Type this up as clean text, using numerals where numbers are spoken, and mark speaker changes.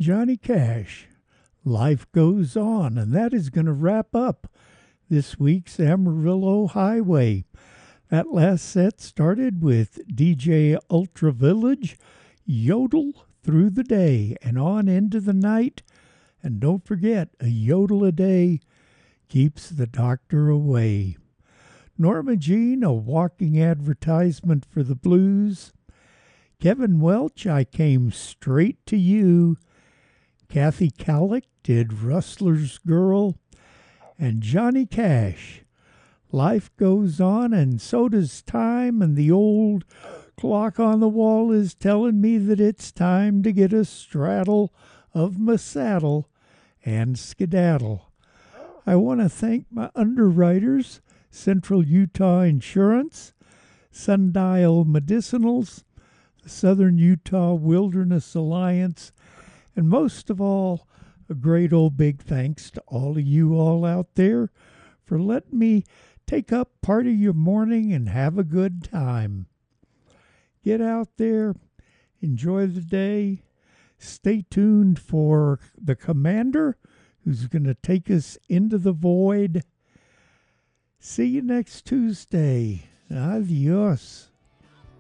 Speaker 1: Johnny Cash, Life Goes On, and that is going to wrap up this week's Amarillo Highway. That last set started with DJ Ultra Village, Yodel Through the Day and on into the night. And don't forget, a yodel a day keeps the doctor away. Norma Jean, a walking advertisement for the blues. Kevin Welch, I Came Straight to You. Kathy Kallick did Rustler's Girl. And Johnny Cash, Life Goes On, and so does time, and the old clock on the wall is telling me that it's time to get a straddle of my saddle and skedaddle. I want to thank my underwriters, Central Utah Insurance, Sundial Medicinals, the Southern Utah Wilderness Alliance, and most of all, a great old big thanks to all of you all out there for letting me take up part of your morning and have a good time. Get out there, enjoy the day, stay tuned for the Commander, who's going to take us into the void. See you next Tuesday. Adios.